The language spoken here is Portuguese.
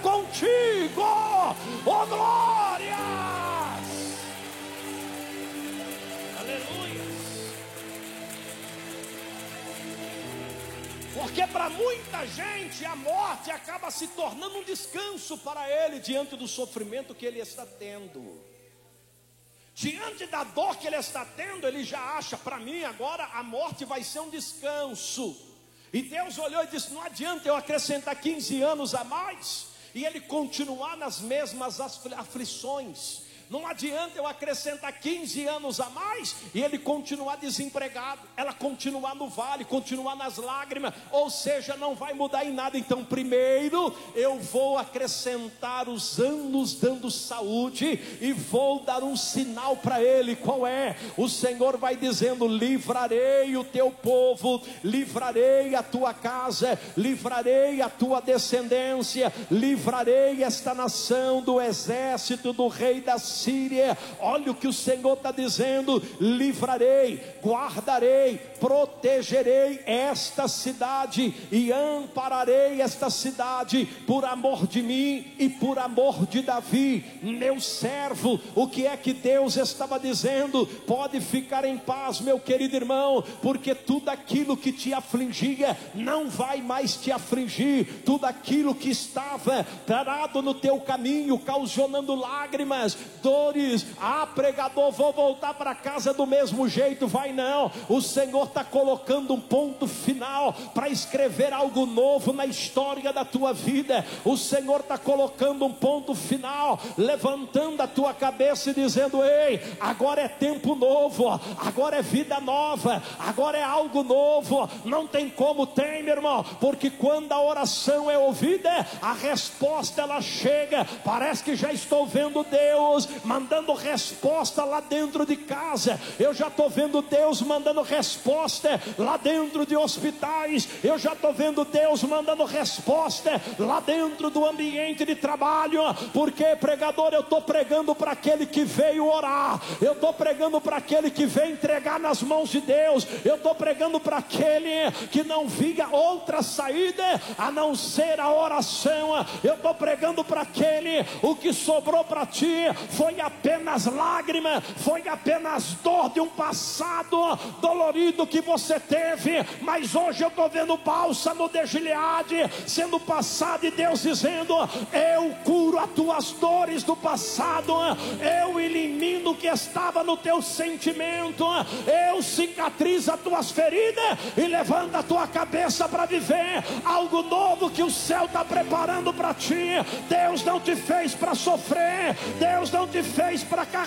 contigo. Oh, glórias! Aleluia! Porque para muita gente a morte acaba se tornando um descanso para ele diante do sofrimento que ele está tendo. Diante da dor que ele está tendo, ele já acha, para mim agora a morte vai ser um descanso. E Deus olhou e disse: não adianta eu acrescentar 15 anos a mais e ele continuar nas mesmas aflições. Não adianta eu acrescentar 15 anos a mais e ele continuar desempregado, ela continuar no vale, continuar nas lágrimas, ou seja, não vai mudar em nada. Então primeiro eu vou acrescentar os anos dando saúde e vou dar um sinal para ele. Qual é? O Senhor vai dizendo: livrarei o teu povo, livrarei a tua casa, livrarei a tua descendência, livrarei esta nação do exército do rei da Síria. Olha o que o Senhor está dizendo: livrarei, guardarei, protegerei esta cidade e ampararei esta cidade por amor de mim e por amor de Davi, meu servo. O que é que Deus estava dizendo? Pode ficar em paz, meu querido irmão, porque tudo aquilo que te afligia não vai mais te afligir. Tudo aquilo que estava parado no teu caminho, causando lágrimas, dores, pregador, vou voltar para casa do mesmo jeito. Vai não, o Senhor está colocando um ponto final para escrever algo novo na história da tua vida. O Senhor está colocando um ponto final, levantando a tua cabeça e dizendo: ei, agora é tempo novo, agora é vida nova, agora é algo novo. Não tem como, tem, meu irmão, porque quando a oração é ouvida, a resposta ela chega. Parece que já estou vendo Deus mandando resposta lá dentro de casa. Eu já estou vendo Deus mandando resposta lá dentro de hospitais. Eu já estou vendo Deus mandando resposta lá dentro do ambiente de trabalho. Porque, pregador, eu estou pregando para aquele que veio orar, eu estou pregando para aquele que veio entregar nas mãos de Deus, eu estou pregando para aquele que não via outra saída a não ser a oração. Eu estou pregando para aquele, o que sobrou para ti foi apenas lágrima, foi apenas dor de um passado dolorido que você teve, mas hoje eu estou vendo bálsamo de Gileade sendo passado, e Deus dizendo: eu curo as tuas dores do passado, eu elimino o que estava no teu sentimento, eu cicatrizo as tuas feridas e levanta a tua cabeça para viver algo novo que o céu está preparando para ti. Deus não te fez para sofrer, Deus não te fez para carregar